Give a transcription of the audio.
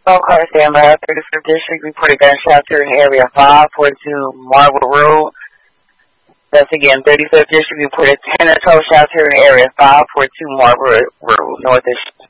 car standby, 35th District, reported gunshot here in area 542 Marble Road. That's again, 35th District, reported 10 total shots here in area 542 Marble Road, northeast.